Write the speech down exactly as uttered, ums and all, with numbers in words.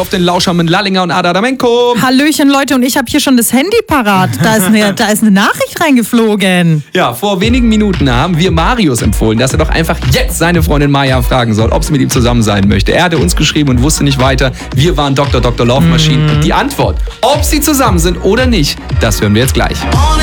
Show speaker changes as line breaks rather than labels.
Auf den Lauscher mit Lallinger und Ada Adamenko.
Hallöchen Leute, und ich habe hier schon das Handy parat. Da ist, eine, da ist eine Nachricht reingeflogen.
Ja, vor wenigen Minuten haben wir Marius empfohlen, dass er doch einfach jetzt seine Freundin Maja fragen soll, ob sie mit ihm zusammen sein möchte. Er hatte uns geschrieben und wusste nicht weiter. Wir waren Doktor Doktor Love Machine. Mm. Die Antwort, ob sie zusammen sind oder nicht, das hören wir jetzt gleich.